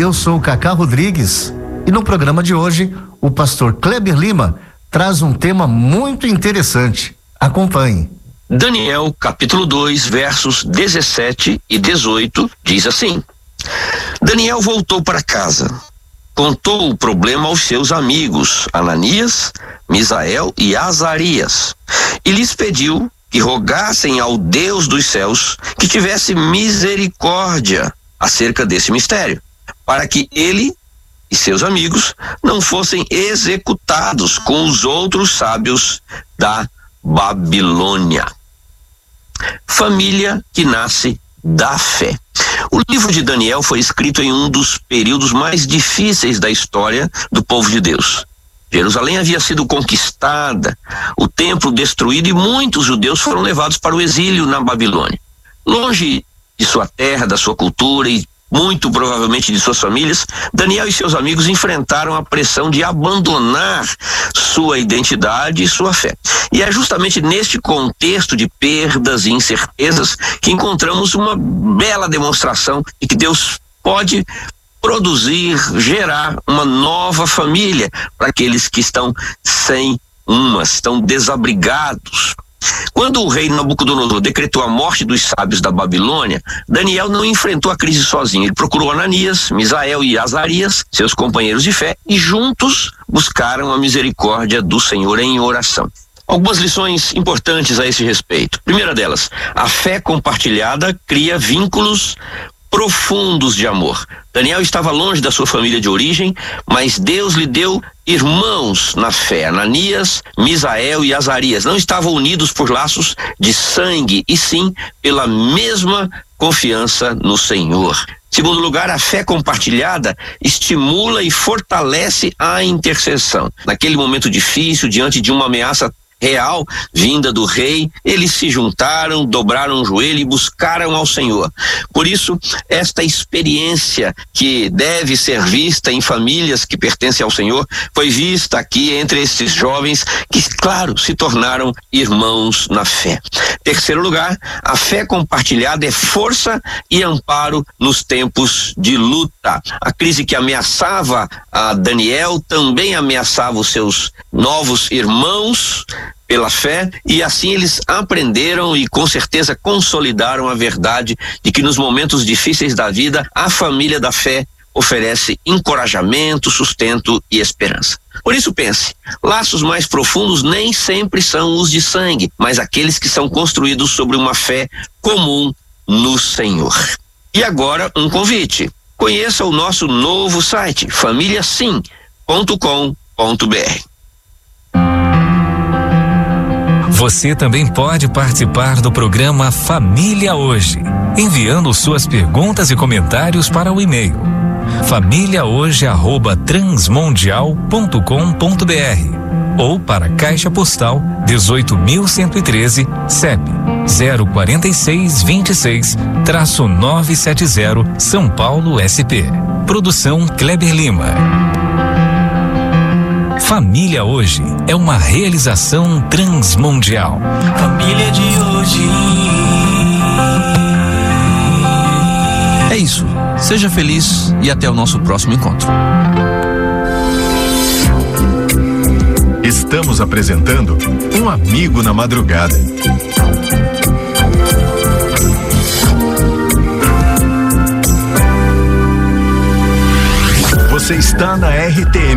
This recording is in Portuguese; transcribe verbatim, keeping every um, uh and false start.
eu sou o Cacá Rodrigues e no programa de hoje o pastor Kleber Lima traz um tema muito interessante. Acompanhe. Daniel capítulo dois, versos dezessete e dezoito diz assim: Daniel voltou para casa, contou o problema aos seus amigos Ananias, Misael e Azarias e lhes pediu que rogassem ao Deus dos céus que tivesse misericórdia acerca desse mistério, para que ele e seus amigos não fossem executados com os outros sábios da Babilônia. Família que nasce da fé. O livro de Daniel foi escrito em um dos períodos mais difíceis da história do povo de Deus. Jerusalém havia sido conquistada, o templo destruído e muitos judeus foram levados para o exílio na Babilônia. Longe de sua terra, da sua cultura e muito provavelmente de suas famílias, Daniel e seus amigos enfrentaram a pressão de abandonar sua identidade e sua fé. E é justamente neste contexto de perdas e incertezas que encontramos uma bela demonstração de que Deus pode produzir, gerar uma nova família para aqueles que estão sem uma, estão desabrigados. Quando o rei Nabucodonosor decretou a morte dos sábios da Babilônia, Daniel não enfrentou a crise sozinho. Ele procurou Ananias, Misael e Azarias, seus companheiros de fé, e juntos buscaram a misericórdia do Senhor em oração. Algumas lições importantes a esse respeito. Primeira delas, a fé compartilhada cria vínculos profundos de amor. Daniel estava longe da sua família de origem, mas Deus lhe deu irmãos na fé. Ananias, Misael e Azarias não estavam unidos por laços de sangue, e sim pela mesma confiança no Senhor. Segundo lugar, a fé compartilhada estimula e fortalece a intercessão. Naquele momento difícil, diante de uma ameaça real vinda do rei, eles se juntaram, dobraram o joelho e buscaram ao Senhor. Por isso, esta experiência que deve ser vista em famílias que pertencem ao Senhor, foi vista aqui entre esses jovens que, claro, se tornaram irmãos na fé. Terceiro lugar, a fé compartilhada é força e amparo nos tempos de luta. A crise que ameaçava a Daniel também ameaçava os seus novos irmãos pela fé, e assim eles aprenderam e com certeza consolidaram a verdade de que nos momentos difíceis da vida, a família da fé oferece encorajamento, sustento e esperança. Por isso pense, laços mais profundos nem sempre são os de sangue, mas aqueles que são construídos sobre uma fé comum no Senhor. E agora um convite. Conheça o nosso novo site, família sim ponto com ponto br. Você também pode participar do programa Família Hoje, enviando suas perguntas e comentários para o e-mail família hoje arroba transmundial ponto com ponto br ou para a Caixa Postal dezoito mil cento e treze, C E P zero quatro seis dois seis, nove sete zero, São Paulo, S P. Produção Kleber Lima. Família Hoje é uma realização transmundial. Família de hoje. É isso. Seja feliz e até o nosso próximo encontro. Estamos apresentando Um Amigo na Madrugada. Você está na R T M